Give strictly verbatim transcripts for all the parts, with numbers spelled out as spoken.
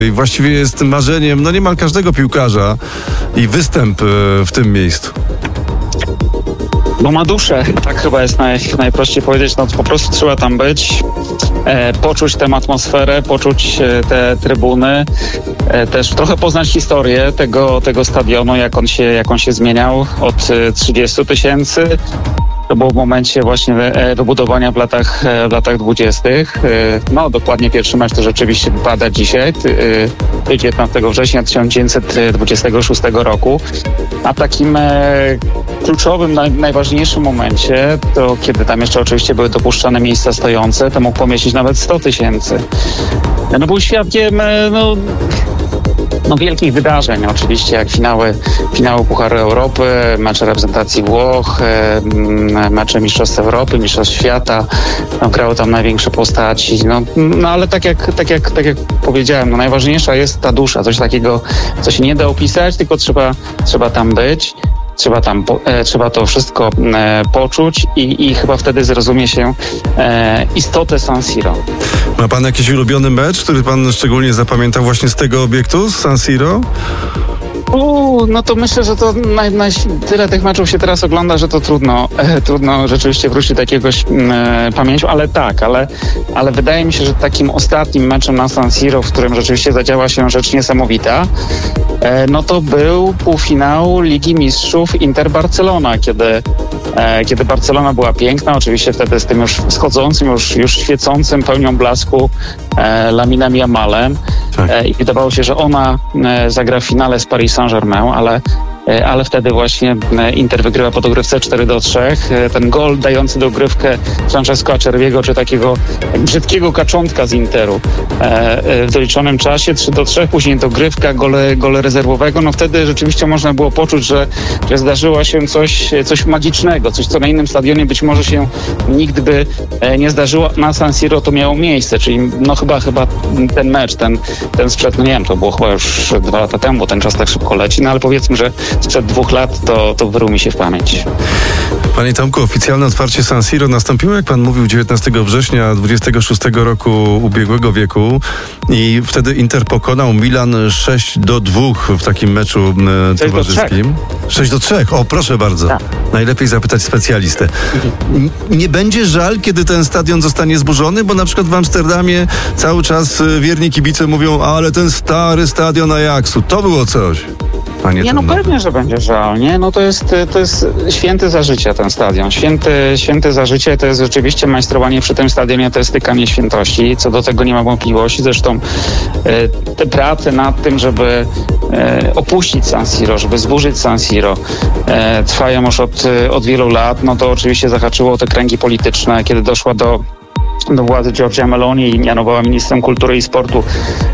I właściwie jest marzeniem no niemal każdego piłkarza i występ w tym miejscu. Bo ma duszę, tak chyba jest naj, najprościej powiedzieć, no to po prostu trzeba tam być, e, poczuć tę atmosferę, poczuć e, te trybuny, e, też trochę poznać historię tego, tego stadionu, jak on się, jak on się zmieniał od trzydziestu tysięcy. To było w momencie właśnie wybudowania w latach, w latach dwudziestych. No dokładnie pierwszy mecz to rzeczywiście wypada dzisiaj, dziewiętnastego września tysiąc dziewięćset dwudziestego szóstego roku. A takim kluczowym, naj, najważniejszym momencie, to kiedy tam jeszcze oczywiście były dopuszczane miejsca stojące, to mógł pomieścić nawet sto tysięcy. No był świadkiem, no... No, wielkich wydarzeń oczywiście, jak finały, finały Pucharu Europy, mecze reprezentacji Włoch, mecze Mistrzostw Europy, Mistrzostw Świata. No, grały tam największe postaci. No, no ale tak jak, tak, jak, tak jak powiedziałem, no, najważniejsza jest ta dusza, coś takiego, co się nie da opisać, tylko trzeba, trzeba tam być. Trzeba tam, e, trzeba to wszystko e, poczuć i, i chyba wtedy zrozumie się e, istotę San Siro. Ma pan jakiś ulubiony mecz, który pan szczególnie zapamiętał właśnie z tego obiektu, z San Siro? Uuu, no to myślę, że to naj, naj, tyle tych meczów się teraz ogląda, że to trudno, e, trudno rzeczywiście wrócić do jakiegoś e, pamięci, ale tak, ale, ale wydaje mi się, że takim ostatnim meczem na San Siro, w którym rzeczywiście zadziała się rzecz niesamowita, e, no to był półfinał Ligi Mistrzów Inter-Barcelona, kiedy, e, kiedy Barcelona była piękna, oczywiście wtedy z tym już schodzącym, już, już świecącym pełnią blasku e, Laminem Yamalem. Tak. E, I wydawało się, że ona e, zagra w finale z Paris Saint-Germain, ale, e, ale wtedy właśnie e, Inter wygrywa po dogrywce cztery do trzech. E, ten gol dający dogrywkę Francesco Acerbiego, czy takiego brzydkiego kaczątka z Interu e, e, w doliczonym czasie, trzy do trzech, później dogrywka, gole, gole rezerwowego. No wtedy rzeczywiście można było poczuć, że, że zdarzyło się coś, coś magicznego, coś, co na innym stadionie być może się nigdy by e, nie zdarzyło. Na San Siro to miało miejsce, czyli no chyba, chyba ten mecz, ten Ten sprzed, no nie wiem, to było chyba już dwa lata temu, bo ten czas tak szybko leci, no ale powiedzmy, że sprzed dwóch lat to, to wyrył mi się w pamięć. Panie Tomku, oficjalne otwarcie San Siro nastąpiło, jak pan mówił, dziewiętnastego września dwudziestego szóstego roku ubiegłego wieku i wtedy Inter pokonał Milan sześć do dwóch w takim meczu towarzyskim. sześć do trzech, o proszę bardzo. Tak. Najlepiej zapytać specjalistę. Mhm. Nie będzie żal, kiedy ten stadion zostanie zburzony, bo na przykład w Amsterdamie cały czas wierni kibice mówią, ale ten stary stadion Ajaxu, to było coś. Nie, nie no pewnie, że będzie żal, nie? No to jest, to jest święty za życia ten stadion. Święty, święty za życie to jest rzeczywiście majstrowanie przy tym stadionie, to jest tykanie świętości. Co do tego nie ma wątpliwości. Zresztą e, te prace nad tym, żeby e, opuścić San Siro, żeby zburzyć San Siro, e, trwają już od, od wielu lat. No to oczywiście zahaczyło o te kręgi polityczne, kiedy doszła do do władzy Giorgia Meloni i mianowała ministrem kultury i sportu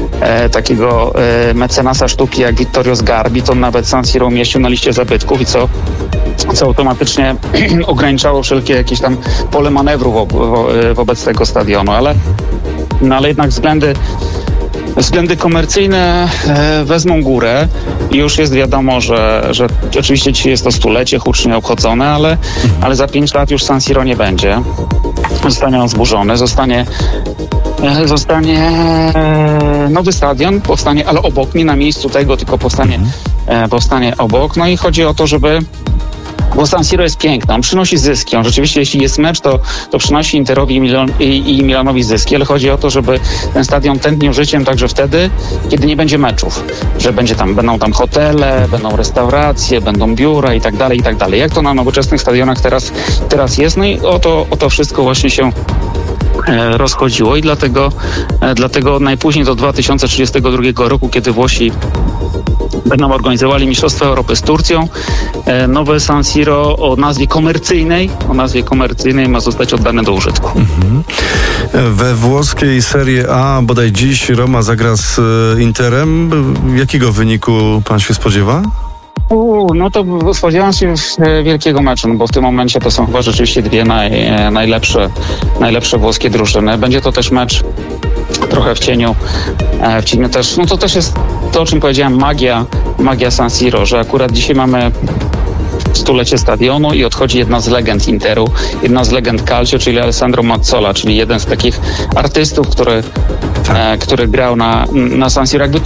e, takiego e, mecenasa sztuki jak Vittorio Sgarbi, to nawet San Siro umieścił na liście zabytków i co, co automatycznie ograniczało wszelkie jakieś tam pole manewru wo, wo, wobec tego stadionu, ale, no, ale jednak względy Względy komercyjne e, wezmą górę i już jest wiadomo, że, że oczywiście dzisiaj jest to stulecie hucznie obchodzone, ale, ale za pięć lat już San Siro nie będzie. Zostanie on zburzony, zostanie, e, zostanie nowy stadion, powstanie, ale obok, nie na miejscu tego, tylko powstanie, e, powstanie obok. No i chodzi o to, żeby Bo San Siro jest piękny, on przynosi zyski. On rzeczywiście, jeśli jest mecz, to, to przynosi Interowi i, Milan, i, i Milanowi zyski, ale chodzi o to, żeby ten stadion tętnił życiem także wtedy, kiedy nie będzie meczów. Że będzie tam, będą tam hotele, będą restauracje, będą biura i tak dalej, i tak dalej. Jak to na nowoczesnych stadionach teraz, teraz jest? No i o to, o to wszystko właśnie się e, rozchodziło i dlatego, e, dlatego najpóźniej do dwa tysiące trzydziestego drugiego roku, kiedy Włosi będą organizowali Mistrzostwa Europy z Turcją, e, nowe San Siro o nazwie komercyjnej, o nazwie komercyjnej ma zostać oddane do użytku. Mhm. We włoskiej Serie A bodaj dziś Roma zagra z Interem. Jakiego wyniku pan się spodziewa? U, no to spodziewam się wielkiego meczu, no bo w tym momencie to są chyba rzeczywiście dwie naj, najlepsze, najlepsze włoskie drużyny. Będzie to też mecz trochę w cieniu, w cieniu też, no to też jest to, o czym powiedziałem, magia, magia San Siro, że akurat dzisiaj mamy stulecie stadionu i odchodzi jedna z legend Interu, jedna z legend Calcio, czyli Alessandro Mazzola, czyli jeden z takich artystów, który tak. e, który grał na, na San Siro. Jakby